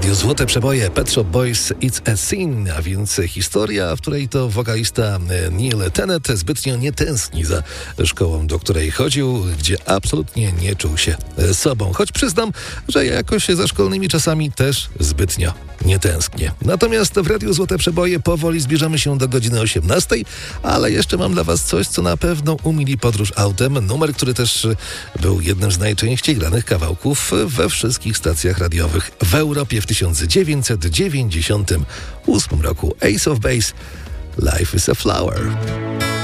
radiu Złote Przeboje, Pet Shop Boys, It's a Sin, a więc historia, w której to wokalista Neil Tennant zbytnio nie tęskni za szkołą, do której chodził, gdzie absolutnie nie czuł się sobą. Choć przyznam, że jakoś za szkolnymi czasami też zbytnio nie tęsknię. Natomiast w radiu Złote Przeboje powoli zbliżamy się do godziny 18, ale jeszcze mam dla was coś, co na pewno umili podróż autem. Numer, który też był jednym z najczęściej granych kawałków we wszystkich stacjach radiowych w Europie w 1998 roku. Ace of Base, Life is a Flower.